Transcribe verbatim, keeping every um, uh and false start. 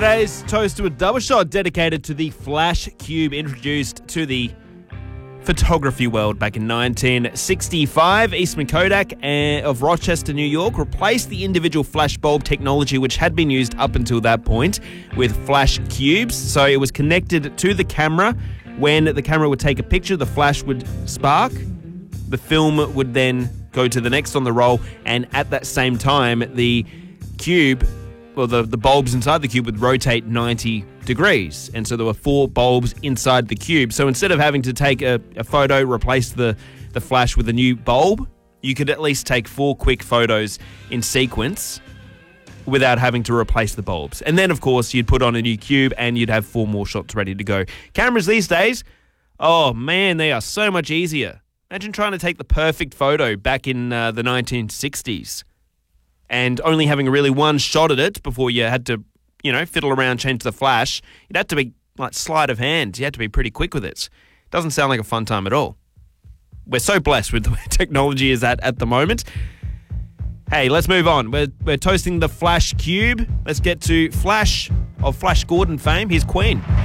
today's toast to a double shot dedicated to the Flash Cube, introduced to the photography world back in nineteen sixty-five. Eastman Kodak of Rochester, New York, replaced the individual flash bulb technology which had been used up until that point with flash cubes. So it was connected to the camera. When the camera would take a picture, the flash would spark. The film would then go to the next on the roll, and at that same time, the cube, well, the, the bulbs inside the cube would rotate ninety degrees. And so there were four bulbs inside the cube. So instead of having to take a, a photo, replace the, the flash with a new bulb, you could at least take four quick photos in sequence without having to replace the bulbs. And then, of course, you'd put on a new cube and you'd have four more shots ready to go. Cameras these days, oh man, they are so much easier. Imagine trying to take the perfect photo back in uh, the nineteen sixties and only having really one shot at it before you had to, you know, fiddle around, change the flash. You'd have to be like sleight of hand. You had to be pretty quick with it. Doesn't sound like a fun time at all. We're so blessed with the way technology is at at the moment. Hey, let's move on. We're, we're toasting the Flash Cube. Let's get to Flash of Flash Gordon fame. Here's Queen.